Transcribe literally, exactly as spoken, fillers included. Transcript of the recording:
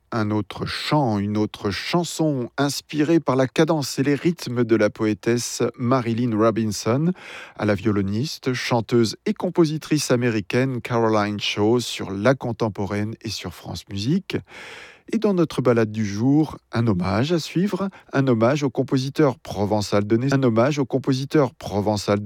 Un autre chant, une autre chanson inspirée par la cadence et les rythmes de la poétesse Marilynne Robinson, à la violoniste, chanteuse et compositrice américaine Caroline Shaw sur La Contemporaine et sur France Musique. Et dans notre balade du jour, un hommage à suivre, un hommage au compositeur provençal de naissance, un hommage au compositeur provençal de